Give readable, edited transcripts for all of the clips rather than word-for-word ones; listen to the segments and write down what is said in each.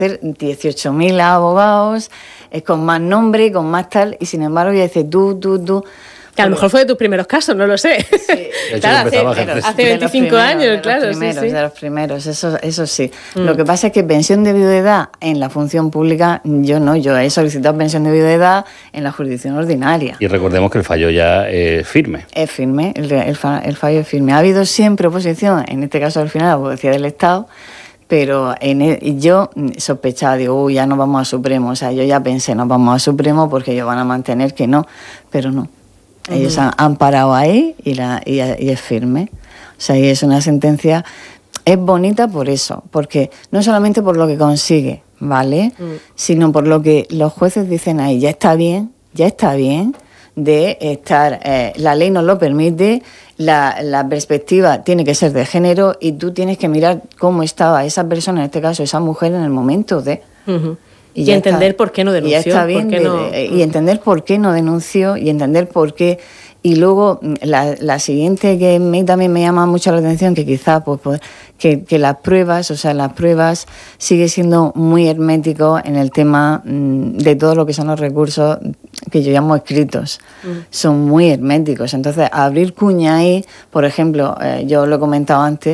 18.000 abogados, con más nombre, con más tal, y sin embargo ya dice tú. Que a lo mejor fue de tus primeros casos, no lo sé. Sí. Claro, hace 25 años, claro. De los primeros, eso sí. Lo que pasa es que pensión de viudedad en la función pública, yo he solicitado pensión de viudedad en la jurisdicción ordinaria. Y recordemos que el fallo ya es firme. Es firme, el fallo es firme. Ha habido siempre oposición, en este caso al final la Abogacía del Estado, pero yo sospechaba, digo, ya nos vamos a Supremo. O sea, yo ya pensé, nos vamos a Supremo porque ellos van a mantener que no, pero no. Ellos han parado ahí y es firme. O sea, y es una sentencia, es bonita por eso, porque no solamente por lo que consigue, ¿vale? Sino por lo que los jueces dicen ahí, ya está bien de estar, la ley nos lo permite, la perspectiva tiene que ser de género y tú tienes que mirar cómo estaba esa persona, en este caso esa mujer, en el momento de... Y entender por qué no denunció. Y está bien, y entender por qué no denunció, y entender por qué. Y luego la siguiente que también me llama mucho la atención, que quizá que las pruebas sigue siendo muy hermético en el tema de todo lo que son los recursos que yo llamo escritos. Son muy herméticos. Entonces, abrir cuña ahí, por ejemplo, yo lo he comentado antes,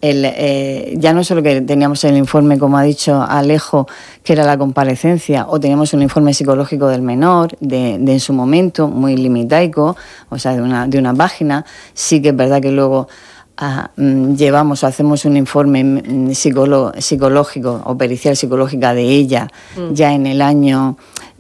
ya no solo que teníamos el informe, como ha dicho Alejo, que era la comparecencia, o teníamos un informe psicológico del menor, de en su momento, muy limitaico, o sea, de una página. Sí que es verdad que luego llevamos o hacemos un informe psicológico o pericial psicológica de ella ya en el año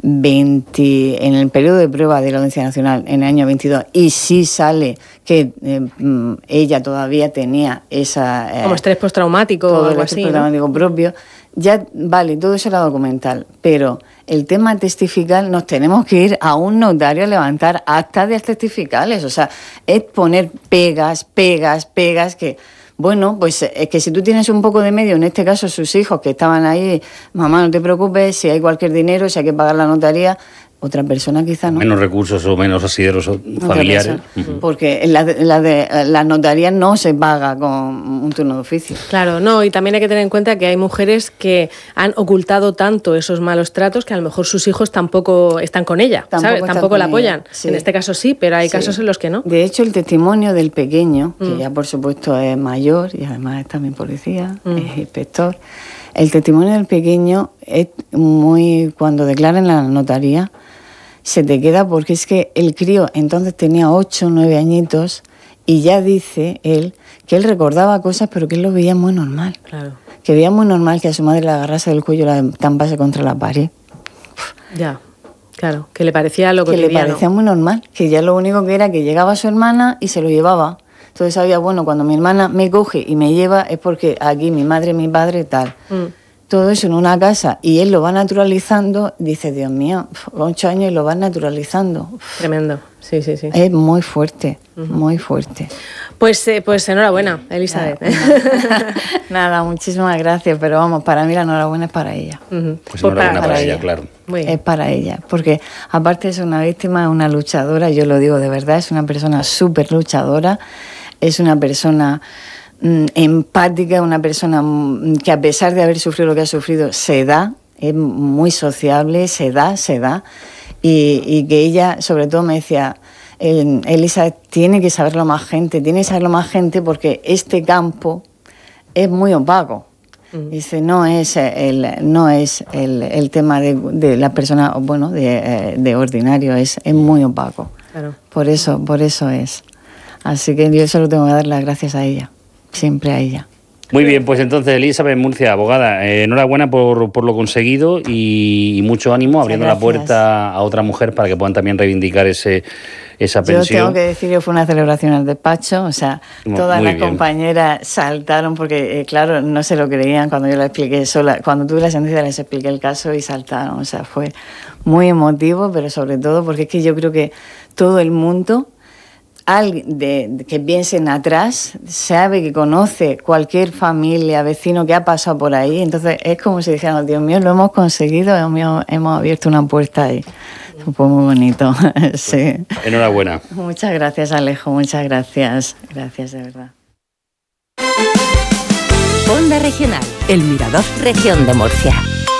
20, en el periodo de prueba de la Audiencia Nacional, en el año 22, y sí sale que ella todavía tenía esa... como estrés postraumático o algo así, postraumático, ¿no? Propio. Ya, vale, todo eso era documental, pero el tema testifical nos tenemos que ir a un notario a levantar actas de testificales, o sea, es poner pegas, que... Bueno, pues es que si tú tienes un poco de medio, en este caso sus hijos que estaban ahí, mamá, no te preocupes, si hay cualquier dinero, si hay que pagar la notaría, otra persona quizá no. Menos recursos o menos asideros familiares. Porque las notarías no se paga con un turno de oficio. Claro, no, y también hay que tener en cuenta que hay mujeres que han ocultado tanto esos malos tratos que a lo mejor sus hijos tampoco están con ella, ¿sabes? Tampoco la apoyan. Sí. En este caso sí, pero hay casos en los que no. De hecho, el testimonio del pequeño, que ya por supuesto es mayor y además es también policía, es inspector, el testimonio del pequeño es muy... Cuando declara en la notaría, se te queda, porque es que el crío entonces tenía 8 o 9 añitos y ya dice él que él recordaba cosas, pero que él lo veía muy normal. Claro. Que veía muy normal que a su madre la agarrase del cuello y la estampase contra la pared. Ya, claro, que le parecía lo cotidiano. Que le parecía muy normal, que ya lo único que era que llegaba su hermana y se lo llevaba. Entonces sabía, bueno, cuando mi hermana me coge y me lleva es porque aquí mi madre, mi padre, tal... Todo eso en una casa y él lo va naturalizando, dice, Dios mío, 8 años y lo va naturalizando. Tremendo, sí. Es muy fuerte, muy fuerte. Pues enhorabuena, Elizabeth. Nada, muchísimas gracias, pero vamos, para mí la enhorabuena es para ella. Pues enhorabuena para ella, claro. Es para ella, porque aparte es una víctima, es una luchadora, yo lo digo de verdad, es una persona súper luchadora, es una persona... empática, una persona que a pesar de haber sufrido lo que ha sufrido, se da, es muy sociable, se da, y que ella, sobre todo, me decía, Elisa, tiene que saberlo más gente, porque este campo es muy opaco. Dice, no es el tema de la persona, bueno, de ordinario, es muy opaco. Claro. Por eso es. Así que yo solo tengo que dar las gracias a ella. Siempre a ella. Muy bien, pues entonces Elizabeth Murcia, abogada, enhorabuena por lo conseguido y mucho ánimo abriendo la puerta a otra mujer para que puedan también reivindicar esa pensión. Yo tengo que decir que fue una celebración al despacho, o sea, todas las compañeras saltaron porque, claro, no se lo creían cuando yo la expliqué sola. Cuando tuve la sentencia les expliqué el caso y saltaron, o sea, fue muy emotivo, pero sobre todo porque es que yo creo que todo el mundo... Alguien que piensen atrás, sabe que conoce cualquier familia, vecino que ha pasado por ahí, entonces es como si dijeran, Dios mío, lo hemos conseguido, hemos abierto una puerta ahí. Fue muy bonito, sí. Enhorabuena. Muchas gracias, Alejo, muchas gracias. Gracias, de verdad. Onda Regional, El Mirador, Región de Murcia.